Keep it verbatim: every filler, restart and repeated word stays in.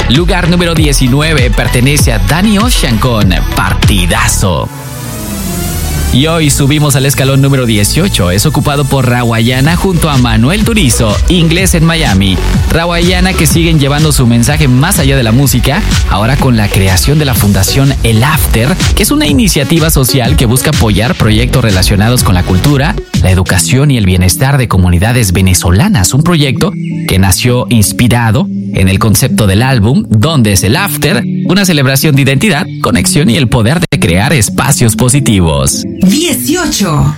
Lugar número diecinueve pertenece a Danny Ocean con Partidazo. Y hoy subimos al escalón número dieciocho. Es ocupado por Rawayana junto a Manuel Turizo, Inglés en Miami. Rawayana, que siguen llevando su mensaje más allá de la música, ahora con la creación de la fundación El After, que es una iniciativa social que busca apoyar proyectos relacionados con la cultura, la educación y el bienestar de comunidades venezolanas. Un proyecto que nació inspirado en el concepto del álbum Donde es el After, una celebración de identidad, conexión y el poder de crear espacios positivos. dieciocho.